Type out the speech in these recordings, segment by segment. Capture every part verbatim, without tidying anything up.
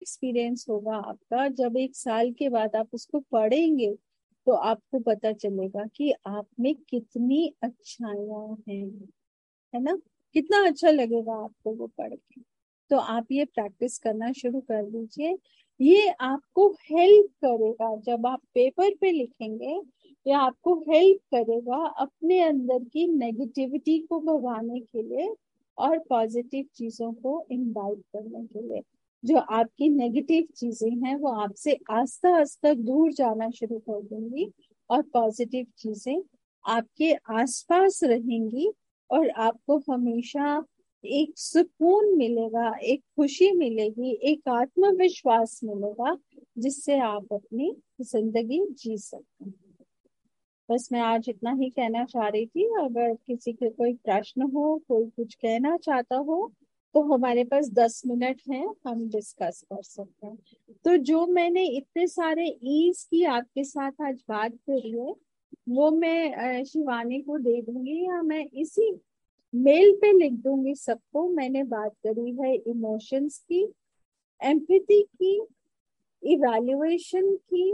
Experience होगा आपका, जब एक साल के बाद आप उसको पढ़ेंगे तो आपको पता चलेगा कि आप में कितनी अच्छाइयां हैं, है ना। कितना अच्छा लगेगा आपको वो पढ़ के। तो आप ये प्रैक्टिस करना शुरू कर दीजिए। ये आपको हेल्प करेगा जब आप पेपर पे लिखेंगे। ये आपको हेल्प करेगा अपने अंदर की नेगेटिविटी को भगाने के लिए और पॉजिटिव चीजों को इनवाइट करने के लिए। जो आपकी नेगेटिव चीजें हैं वो आपसे आस्ता आस्ता दूर जाना शुरू कर देंगी और पॉजिटिव चीजें आपके आसपास रहेंगी और आपको हमेशा एक सुकून मिलेगा, एक खुशी मिलेगी, एक आत्मविश्वास मिलेगा जिससे आप अपनी जिंदगी जी सकते हैं। बस मैं आज इतना ही कहना चाह रही थी। अगर किसी के कोई प्रश्न हो, कोई कुछ कहना चाहता हो, तो हमारे पास दस मिनट हैं, हम डिस्कस कर सकते हैं। तो जो मैंने इतने सारे ईज की आपके साथ आज बात करी है वो मैं अ, शिवानी को दे दूंगी या मैं इसी मेल पे लिख दूंगी सबको। मैंने बात करी है इमोशंस की, एम्पैथी की, इवैल्यूएशन की,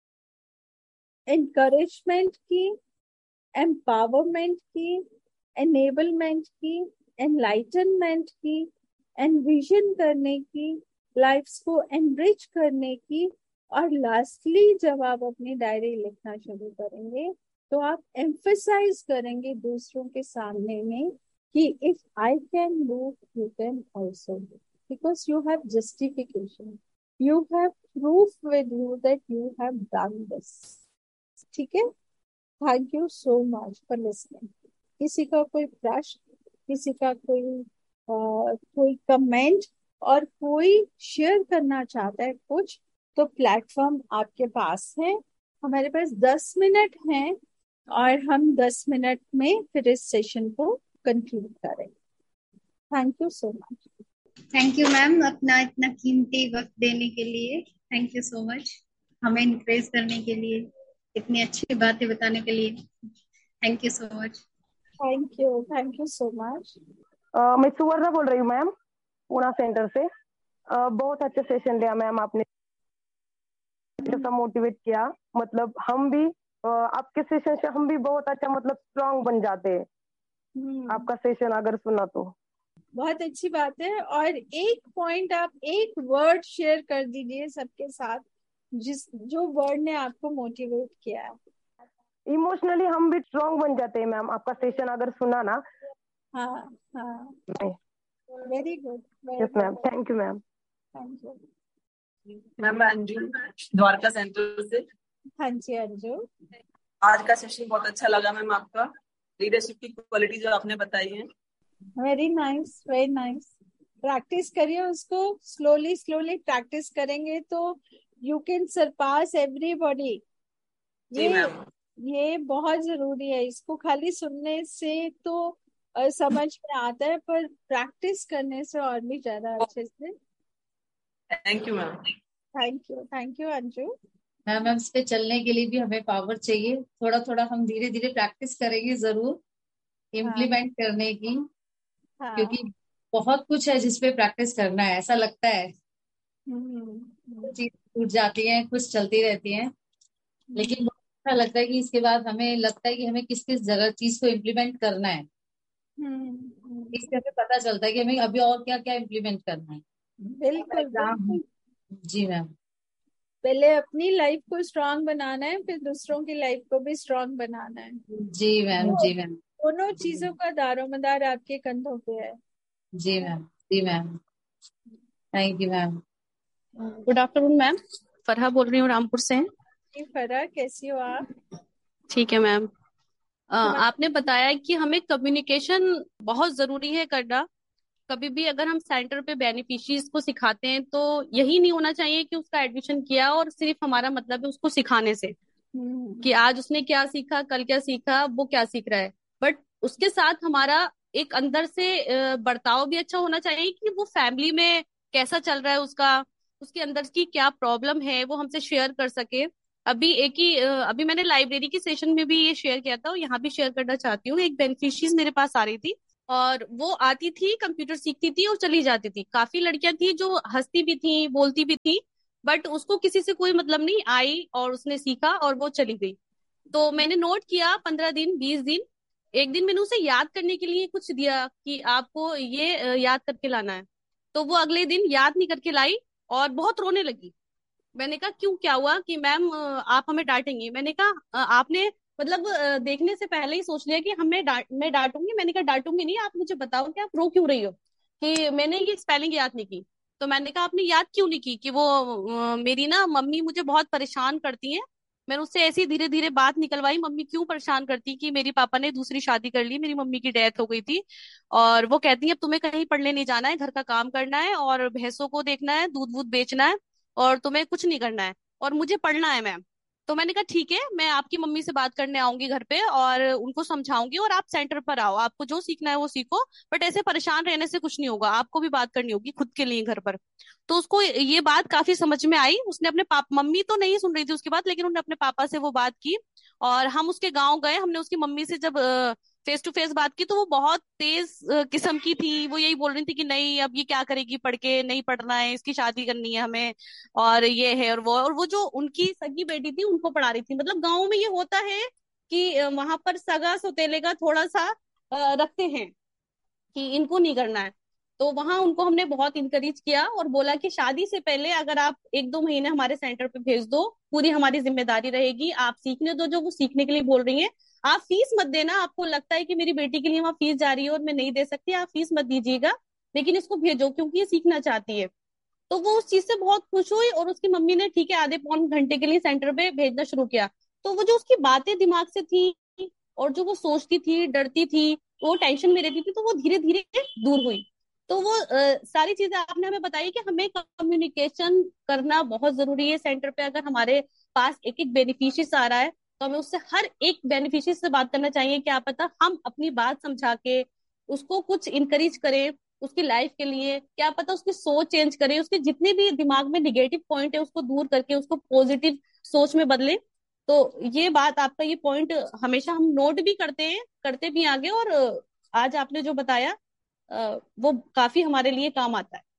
एनकरेजमेंट की, एम्पावरमेंट की, एनेबलमेंट की, एनलाइटनमेंट की, एनविजन करने की, लाइफ्स को एनरिच करने की, और लास्टली जब आप अपनी डायरी लिखना शुरू करेंगे तो आप एम्फसाइज करेंगे दूसरों के सामने में कि if I can do you can also do, because you have justification, you have proof with you that you have done this. ठीक है। Thank you so much for listening. किसी का कोई प्रश्न, किसी का कोई आ, कोई कमेंट और कोई शेयर करना चाहता है कुछ, तो प्लेटफॉर्म आपके पास है। हमारे पास दस मिनट हैं और हम दस मिनट में फिर इस सेशन को कंक्लूड करें। Thank you so much. Thank you ma'am, अपना इतना कीमती वक्त देने के लिए। थैंक यू सो मच, हमें इनकरेज करने के लिए, इतनी अच्छी बातें बताने के लिए। Thank you so much. Thank you, thank you so much. मैं सुवर्णा बोल रही हूँ मैम, पूना सेंटर से। uh, बहुत अच्छा सेशन लिया मैम आपने, जैसा मोटिवेट किया। मतलब हम भी uh, आपके सेशन से हम भी बहुत अच्छा मतलब स्ट्रांग बन जाते हैं। आपका सेशन अगर सुना तो बहुत अच्छी बात है। और एक पॉइंट, आप एक वर्ड शेयर कर दीजिए सबके साथ, जिस जो वर्ड ने आपको मोटिवेट किया है। इमोशनली हम भी स्ट्रांग बन जाते हैं मैम, आपका सेशन अगर सुना ना। हाँ हाँ, very good. Yes ma'am, thank you ma'am. Thank you ma'am. मैं अंजू, द्वारका सेंटर से। हाँ जी अंजू, आज का सेशन बहुत अच्छा लगा मैम, आपका लीडरशिप की क्वालिटी जो आपने बताई है। Very nice, very nice. Practice करिए उसको, स्लोली स्लोली प्रैक्टिस करेंगे तो यू कैन सरपास एवरीबॉडी। ये ये बहुत जरूरी है। इसको खाली सुनने से तो अ, समझ में आता है, पर प्रैक्टिस करने से और भी ज्यादा अच्छे से। Thank you ma'am. Thank you, thank you Anju. Ma'am ma'am इस पे चलने के लिए भी हमें पावर चाहिए। थोड़ा थोड़ा हम धीरे धीरे प्रैक्टिस करेंगे जरूर इम्प्लीमेंट हाँ। करने की, हाँ। क्योंकि बहुत कुछ है जिसपे प्रैक्टिस करना है। ऐसा लगता है चीज टूट जाती है, कुछ चलती रहती है, लेकिन बहुत अच्छा लगता है कि इसके बाद हमें लगता है कि हमें किस किस जगह चीज को इम्प्लीमेंट करना है। इससे हमें पता चलता है कि हमें अभी और क्या क्या इम्प्लीमेंट करना है। बिल्कुल बिल्कुल। जी मैम। पहले अपनी लाइफ को स्ट्रांग बनाना है, फिर दूसरों की लाइफ को भी स्ट्रांग बनाना है। जी मैम, जी मैम। दोनों चीजों का दारोमदार आपके कंधों पे है। जी ma'am, ji ma'am. Thank you ma'am. Good afternoon ma'am, Farha बोल रही हूँ रामपुर से। फरहा, कैसी हो आप? ठीक है मैम। आपने बताया कि हमें कम्युनिकेशन बहुत जरूरी है करना। कभी भी अगर हम सेंटर पे बेनिफिशियरीज को सिखाते हैं तो यही नहीं होना चाहिए कि उसका एडमिशन किया और सिर्फ हमारा मतलब है उसको सिखाने से कि आज उसने क्या सीखा, कल क्या सीखा, वो क्या सीख रहा है। बट उसके साथ हमारा एक अंदर से बर्ताव भी अच्छा होना चाहिए कि वो फैमिली में कैसा चल रहा है, उसका उसके अंदर की क्या प्रॉब्लम है वो हमसे शेयर कर सके। अभी एक ही अभी मैंने लाइब्रेरी की सेशन में भी ये शेयर किया था और यहाँ भी शेयर करना चाहती हूँ। एक बेनिफिशियरी मेरे पास आ रही थी और वो आती थी, कंप्यूटर सीखती थी और चली जाती थी। काफी लड़कियां थी जो हंसती भी थी, बोलती भी थी, बट उसको किसी से कोई मतलब नहीं, आई और उसने सीखा और वो चली गई। तो मैंने नोट किया, पंद्रह दिन, बीस दिन। एक दिन मैंने उसे याद करने के लिए कुछ दिया कि आपको ये अ, याद करके लाना है। तो वो अगले दिन याद नहीं करके लाई और बहुत रोने लगी। मैंने कहा क्यों, क्या हुआ? कि मैम अ, आप हमें डांटेंगी। मैंने कहा "अ, आपने मतलब अ, देखने से पहले ही सोच लिया कि हमें डांट मैं डांटूंगी"। मैंने कहा डांटूंगी नहीं, आप मुझे बताओ कि आप रो क्यों रही हो, कि मैंने ये स्पेलिंग याद नहीं की। तो मैंने कहा आपने याद क्यों नहीं की? कि वो अ, मेरी ना मम्मी मुझे बहुत परेशान करती हैं। मैंने उससे ऐसी धीरे धीरे बात निकलवाई, मम्मी क्यों परेशान करती, कि मेरी पापा ने दूसरी शादी कर ली, मेरी मम्मी की डेथ हो गई थी, और वो कहती है अब तुम्हें कहीं पढ़ने नहीं जाना है, घर का काम करना है और भैंसों को देखना है, दूध वूध बेचना है, और तुम्हें कुछ नहीं करना है, और मुझे पढ़ना है मैम। तो मैंने कहा ठीक है, मैं आपकी मम्मी से बात करने आऊंगी घर पे और उनको समझाऊंगी, और आप सेंटर पर आओ, आपको जो सीखना है वो सीखो, बट ऐसे परेशान रहने से कुछ नहीं होगा, आपको भी बात करनी होगी खुद के लिए घर पर। तो उसको ये बात काफी समझ में आई। उसने अपने पाप मम्मी तो नहीं सुन रही थी उसकी बात, लेकिन उन्होंने अपने पापा से वो बात की। और हम उसके गांव गए, हमने उसकी मम्मी से जब फेस टू फेस बात की, तो वो बहुत तेज अ, किस्म की थी। वो यही बोल रही थी कि नहीं, अब ये क्या करेगी पढ़ के, नहीं पढ़ना है, इसकी शादी करनी है हमें, और ये है और वो। और वो जो उनकी सगी बेटी थी उनको पढ़ा रही थी। मतलब गाँव में ये होता है कि वहां पर सगा सौतेले का थोड़ा सा अ, रखते हैं कि इनको नहीं करना है। तो वहां उनको हमने बहुत इंकरेज किया और बोला कि शादी से पहले अगर आप एक दो महीने हमारे सेंटर पे भेज दो, पूरी हमारी जिम्मेदारी रहेगी, आप सीखने दो जो वो सीखने के लिए बोल रही हैं। आप फीस मत देना, आपको लगता है कि मेरी बेटी के लिए वहां फीस जा रही है और मैं नहीं दे सकती, आप फीस मत दीजिएगा, लेकिन इसको भेजो क्योंकि ये सीखना चाहती है। तो वो उस चीज से बहुत खुश हुई और उसकी मम्मी ने ठीक है आधे पौन घंटे के लिए सेंटर पे भेजना शुरू किया। तो वो जो उसकी बातें दिमाग से थी और जो वो सोचती थी, डरती थी, वो टेंशन में रहती थी, तो वो धीरे धीरे दूर हुई। तो वो अ, सारी चीजें आपने हमें बताई कि हमें कम्युनिकेशन करना बहुत जरूरी है सेंटर पे। अगर हमारे पास एक एक बेनिफिशियरी आ रहा है तो हमें उससे हर एक बेनिफिशियरी से बात करना चाहिए। क्या पता हम अपनी बात समझा के उसको कुछ इंकरेज करें उसकी लाइफ के लिए, क्या पता उसकी सोच चेंज करें, उसके जितने भी दिमाग में निगेटिव पॉइंट है उसको दूर करके उसको पॉजिटिव सोच में बदले। तो ये बात, आपका ये पॉइंट हमेशा हम नोट भी करते हैं, करते भी आगे, और अ, आज आपने जो बताया अ, वो काफी हमारे लिए काम आता है।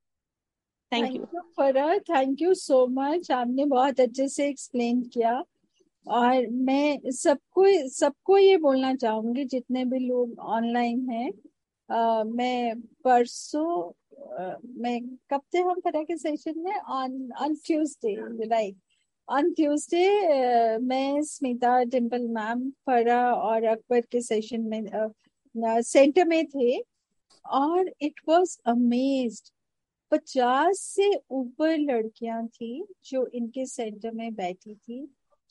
Thank thank you. You Farah, thank you so much, आपने बहुत अच्छे से एक्सप्लेन किया। और मैं सबको सबको ये बोलना चाहूंगी जितने भी लोग ऑनलाइन हैं, अ, मैं परसों अ, मैं कब थे हम फरह के सेशन में? On on Tuesday, right. On Tuesday मैं, स्मिता, डिम्पल मैम, फरह और अकबर के सेशन में सेंटर में थे। और इट वाज अमेज्ड, पचास से ऊपर लड़कियां थी जो इनके सेंटर में बैठी थी,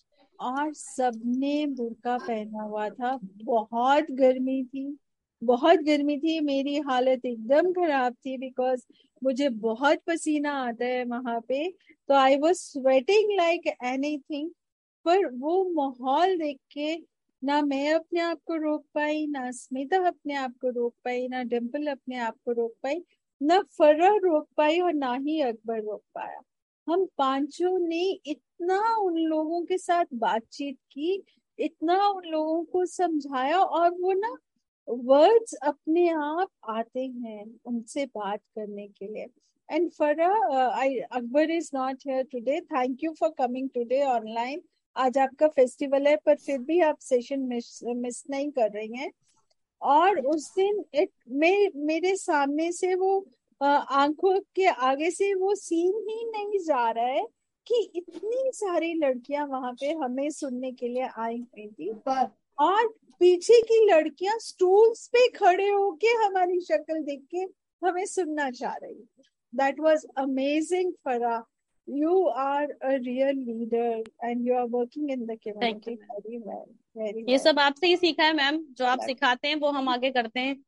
और सबने बुर्का पहना हुआ था। बहुत गर्मी थी, बहुत गर्मी थी, मेरी हालत एकदम खराब थी बिकॉज मुझे बहुत पसीना आता है वहां पे। तो I was sweating like anything. पर वो माहौल देख के ना मैं अपने आप को रोक पाई, ना स्मिता अपने आप को रोक पाई, ना डिम्पल अपने आप को रोक पाई, ना फरह रोक पाई, और ना ही अकबर रोक पाया। हम पांचों ने इतना उन लोगों के साथ बातचीत की, इतना उन लोगों को समझाया, और वो ना वर्ड्स अपने आप आते हैं उनसे बात करने के लिए। And Farah, I Akbar is not here today, thank you for coming today online. आज आपका फेस्टिवल है पर फिर भी आप सेशन मिस मिस नहीं कर रही हैं। और उस दिन एक मे, मेरे सामने से वो अ, आंखों के आगे से वो सीन ही नहीं जा रहा है कि इतनी सारी लड़कियां वहां पे हमें सुनने के लिए आई हुई थी, और पीछे की लड़कियां स्टूल्स पे खड़े होके हमारी शक्ल देख के हमें सुनना चाह रही थी। दैट वाज अमेजिंग फरा। You are a real leader and you are working in the thank community you ma'am. Very well, very ये वेल। सब आपसे ही सीखा है मैम, जो आप सिखाते हैं वो हम आगे करते हैं।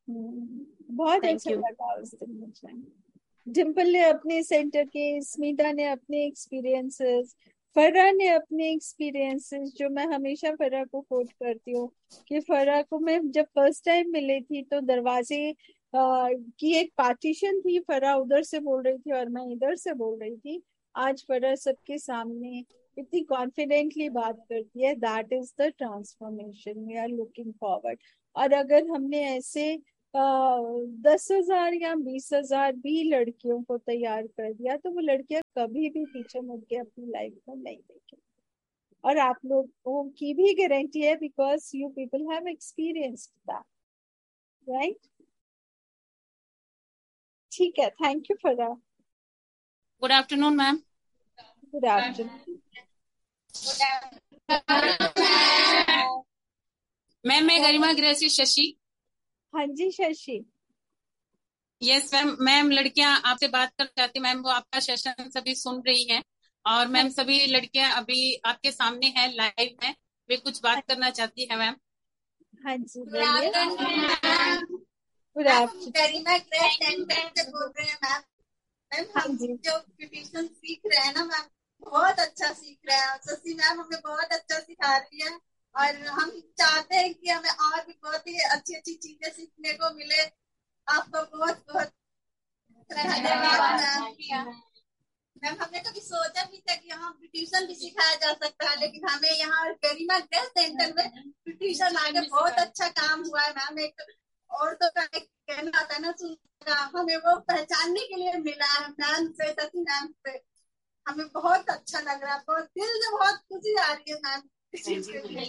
बहुत थैंक अच्छा यू। लगा उस दिन मुझे। डिम्पल ने अपने सेंटर के, स्मिता ने अपने एक्सपीरियंसेस, फरह ने अपने एक्सपीरियंसेस, जो मैं हमेशा फरह को कोट करती हूँ कि फरह को मैं जब फर्स्ट टाइम मिली थी तो दरवाजे आ, की एक पार्टीशन थी, फरह उधर से बोल रही थी और मैं इधर से बोल रही थी। आज फरह सबके सामने इतनी कॉन्फिडेंटली बात करती है, that is the transformation we are looking forward. और अगर हमने ऐसे दस हजार या बीस हजार भी लड़कियों को तैयार कर दिया तो वो लड़कियां कभी भी पीछे मुड़ के अपनी लाइफ में नहीं देखेंगी। और आप लोगों की भी गारंटी है, because you people have experienced that, right? ठीक है, thank you for that. Good afternoon ma'am. Good afternoon ma'am. मैं गरिमा गृह से शशि। हाँ जी शशि। Yes ma'am. मैम लड़कियां आपसे बात करना चाहती मैम, वो आपका सेशन सभी सुन रही हैं और मैम सभी लड़कियां अभी आपके सामने हैं, लाइव हैं, वे कुछ बात करना चाहती है मैम। हाँ जी बोलिए। Good afternoon. गरिमा गृह सेंटर से बोल रहे हैं मैम। मैम हाँ हम जी। जो ब्यूटिशियन सीख रहे हैं ना मैम, बहुत अच्छा सीख रहे हैं। शशि मैम हमें बहुत अच्छा सिखा रही है और हम चाहते हैं कि हमें और भी बहुत ही अच्छी अच्छी चीजें सीखने को मिले। आपको बहुत बहुत धन्यवाद मैम। मैम हमने कभी सोचा भी था कि यहाँ ब्यूटिशियन भी सिखाया जा सकता है, लेकिन हमें यहाँ गरिमा गृह सेंटर में ब्यूटिशियन आके बहुत अच्छा काम हुआ है मैम। एक और तो कहना आता है ना, सुनना, हमें वो पहचानने के लिए मिला है मैम से, शशि मैम से। हमें बहुत अच्छा लग रहा है, बहुत दिल से बहुत खुशी आ रही है मैम इस चीज के लिए।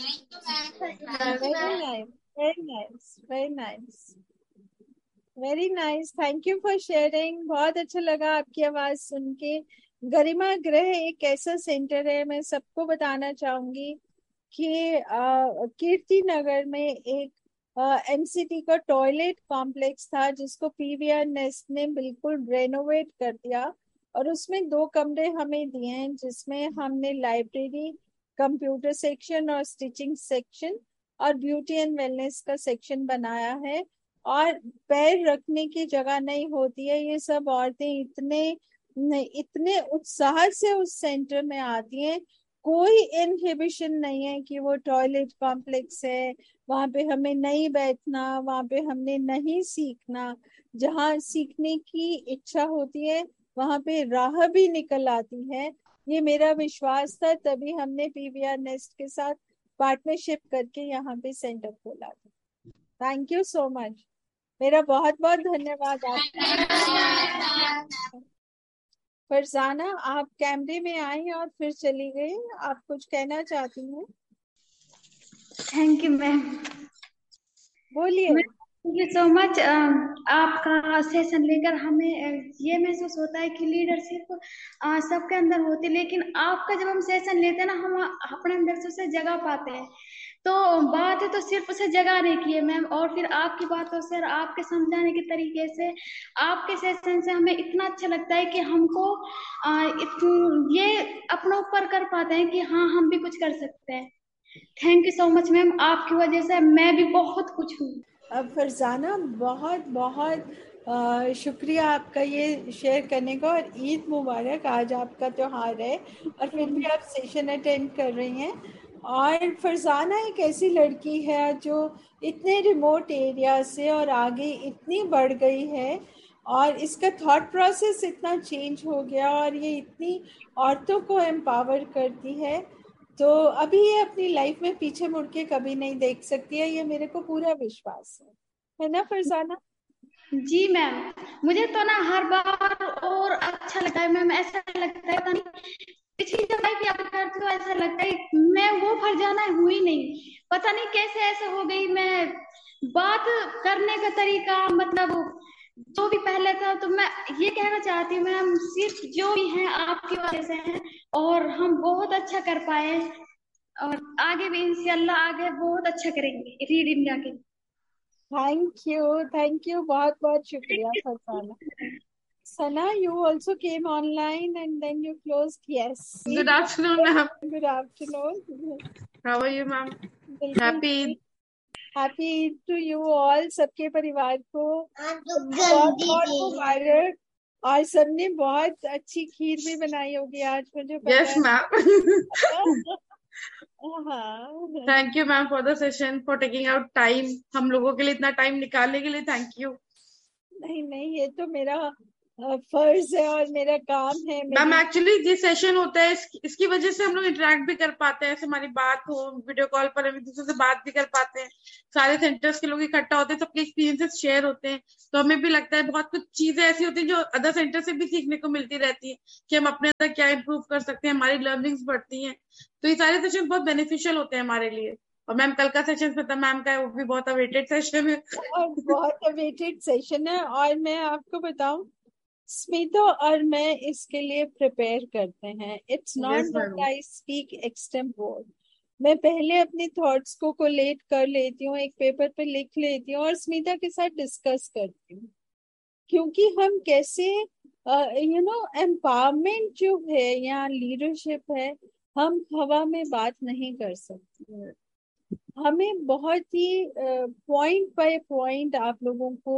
Very nice, very nice, very nice, very nice. Thank you for sharing. बहुत अच्छा लगा आपकी आवाज सुन के। गरिमा गृह एक ऐसा सेंटर है, मैं सबको बताना चाहूंगी कि कीर्ति नगर में एक एमसीटी का टॉयलेट कॉम्प्लेक्स था जिसको पीवीआर नेस्ट ने बिल्कुल रेनोवेट कर दिया और उसमें दो कमरे हमें दिए हैं, जिसमें हमने लाइब्रेरी, कंप्यूटर सेक्शन और स्टिचिंग सेक्शन और ब्यूटी एंड वेलनेस का सेक्शन बनाया है। और पैर रखने की जगह नहीं होती है। ये सब औरतें इतने इतने उत्साह से उस सेंटर में आती हैं, कोई इनहिबिशन नहीं है कि वो टॉयलेट कॉम्प्लेक्स है, वहां पे हमें नहीं बैठना, वहां पे हमने नहीं सीखना। जहाँ सीखने की इच्छा होती है वहां पे राह भी निकल आती है। ये मेरा विश्वास था, तभी हमने पीवीआर नेस्ट के साथ पार्टनरशिप करके यहाँ पे सेंटर खोला था। Thank you so much. मेरा बहुत बहुत धन्यवाद आपका। फरजाना आप कैमरे में आई और फिर चली गई, आप कुछ कहना चाहती हैं? Thank you ma'am. बोलिए। Thank you so much. आपका सेशन लेकर हमें ये महसूस होता है कि लीडरशिप सबके अंदर होती है, लेकिन आपका जब हम सेशन लेते हैं ना, हम अपने अंदर से उसे जगा पाते हैं। तो बात है तो सिर्फ उसे जगाने की है मैम, और फिर आपकी बातों से और आपके समझाने के तरीके से, आपके सेशन से हमें इतना अच्छा लगता है कि हमको आ, ये अपना ऊपर कर पाते हैं कि हाँ हम भी कुछ कर सकते हैं। Thank you so much ma'am, आपकी वजह से मैं भी बहुत कुछ हूँ। अब फरजाना बहुत बहुत शुक्रिया आपका ये शेयर करने का, और ईद मुबारक। आज आपका त्योहार है और फिर भी आप सेशन अटेंड कर रही हैं। और फरजाना एक ऐसी लड़की है जो इतने रिमोट एरिया से और आगे इतनी बढ़ गई है, और इसका थॉट प्रोसेस इतना चेंज हो गया, और ये इतनी औरतों को एम्पावर करती है। तो अभी ये अपनी लाइफ में पीछे मुड़ के कभी नहीं देख सकती है, ये मेरे को पूरा विश्वास है, है ना फरजाना? जी मैम, मुझे तो ना हर बार और अच्छा लगता है मैम। ऐसा लगता है पता नहीं पिछली जब भी आप करती हो, ऐसा लगता है मैं वो फरजाना हुई नहीं, पता नहीं कैसे ऐसे हो गई। मैं बात करने का तरीका, मतलब जो भी पहले था, तो मैं ये कहना चाहती हूँ मैम, सिर्फ जो भी है आपकी वजह से है, और हम बहुत अच्छा कर पाए, और आगे भी इंशाल्लाह आगे बहुत अच्छा करेंगे रीड इंडिया के। थैंक यू, थैंक यू, बहुत बहुत शुक्रिया Farzana. Sana, you also came online and then you closed. Yes. Good afternoon, ma'am. Good afternoon. How are you, ma'am? Happy Eid. Happy Eid to you all. सबके परिवार को बहुत बहुत मुबारक, और सबने बहुत अच्छी खीर भी बनाई होगी आज, मुझे पता Yes, ma'am. हाँ। Thank you, ma'am, for the session, for taking out time. हम लोगों के लिए इतना टाइम निकालने के लिए थैंक यू। नहीं नहीं, ये तो मेरा फर्ज है और मेरा काम है। मैम मेरी एक्चुअली ये सेशन होता है, इस, इसकी वजह से हम लोग इंटरेक्ट भी कर पाते हैं, ऐसे हमारी बात हो, वीडियो कॉल पर हम एक दूसरे से बात भी कर पाते हैं, सारे सेंटर्स के लोग इकट्ठा होते हैं, सबके एक्सपीरियंसेस शेयर होते हैं, तो हमें भी लगता है बहुत कुछ चीजें ऐसी होती हैं जो अदर सेंटर से भी सीखने को मिलती रहती है कि हम अपने अंदर क्या इम्प्रूव कर सकते हैं, हमारी लर्निंग्स बढ़ती हैं। तो ये सारे सेशन बहुत बेनिफिशियल होते हैं हमारे लिए। और मैम कल का सेशन पता मैम का है, वो भी बहुत अवेटेड सेशन है। और बहुत अवेटेड सेशन है। और मैं आपको बताऊं, स्मिता और मैं इसके लिए प्रिपेयर करते हैं। It's not that I speak extempore. मैं पहले अपनी थॉट्स को कोलेट कर लेती हूँ, एक पेपर पे लिख लेती हूँ और स्मिता के साथ डिस्कस करती हूँ, क्योंकि हम कैसे यू नो एम्पावरमेंट जो है या लीडरशिप है, हम हवा में बात नहीं कर सकते। हमें बहुत ही पॉइंट बाय पॉइंट आप लोगों को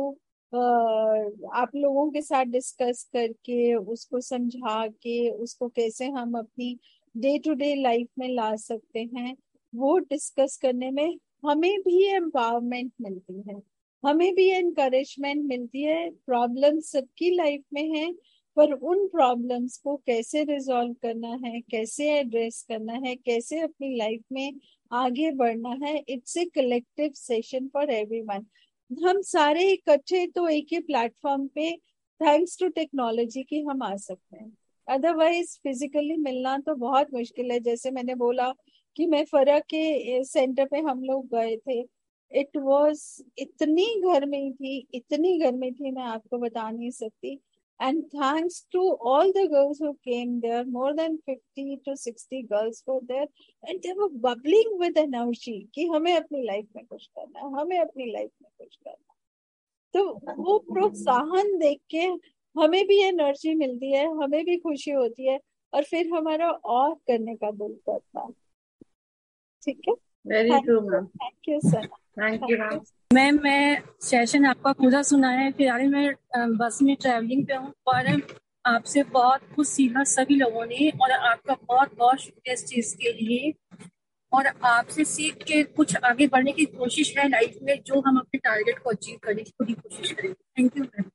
uh, आप लोगों के साथ डिस्कस करके, उसको समझा के, उसको कैसे हम अपनी डे टू डे लाइफ में ला सकते हैं, वो डिस्कस करने में हमें भी एम्पावरमेंट मिलती है, हमें भी एनकरेजमेंट मिलती है। प्रॉब्लम सबकी लाइफ में है, पर उन प्रॉब्लम्स को कैसे रिजॉल्व करना है, कैसे एड्रेस करना है, कैसे अपनी लाइफ में आगे बढ़ना है, it's a collective session for everyone. हम सारे इकट्ठे तो एक ही प्लेटफॉर्म पे थैंक्स टू टेक्नोलॉजी की हम आ सकते हैं, अदरवाइज फिजिकली मिलना तो बहुत मुश्किल है। जैसे मैंने बोला कि मैं फरक के सेंटर पे हम लोग गए थे, इट वाज इतनी गर्मी थी, इतनी गर्मी थी, मैं आपको बता नहीं सकती। And thanks to all the girls who came there, more than fifty to sixty girls were there, and they were bubbling with energy कि हमें अपनी लाइफ में कुछ करना है, हमें अपनी लाइफ में कुछ करना है। तो वो प्रोत्साहन देख के हमें भी एनर्जी मिलती है, हमें भी खुशी होती है, और फिर हमारा और करने का दिल करता है। ठीक है, very true ma'am, thank you sir, thank you ma'am. Ma'am मैं सेशन आपका पूरा सुना है, फिलहाल मैं बस में ट्रैवलिंग पे हूँ और आपसे बहुत कुछ सीखा सभी लोगों ने, और आपका बहुत बहुत शुक्रिया इस चीज के लिए। और आपसे सीख के कुछ आगे बढ़ने की कोशिश है लाइफ में, जो हम अपने टारगेट को अचीव करने की पूरी कोशिश करेंगे। Thank you ma'am.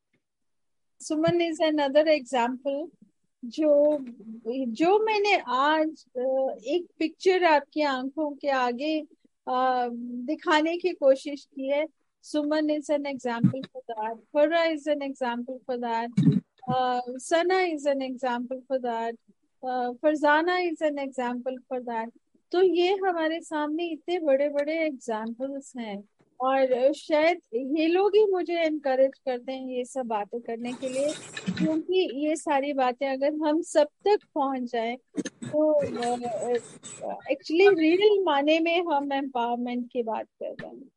Suman is another example जो जो मैंने आज एक पिक्चर आपकी आंखों के आगे Uh, दिखाने की कोशिश की है। सुमन is an example for that, फरा is an example for that, Sana is an example for that, Farzana is an example for that. तो ये हमारे सामने इतने बड़े बड़े एग्जाम्पल्स हैं, और शायद ये लोग ही मुझे एनकरेज करते हैं ये सब बातें करने के लिए, क्योंकि ये सारी बातें अगर हम सब तक पहुंच जाए तो एक्चुअली रियल माने में हम एम्पावरमेंट की बात कर रहे हैं।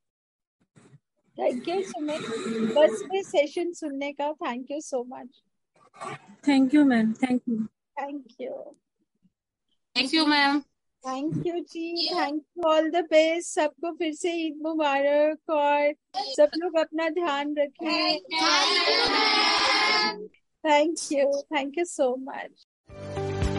थैंक यू सुमन, बस में सेशन सुनने का। Thank you so much. Thank you ma'am, thank you thank you thank you ma'am. Thank you ji, thank you, all the best सबको। फिर से ईद मुबारक, और सब लोग अपना ध्यान रखें। Thank you, thank you so much.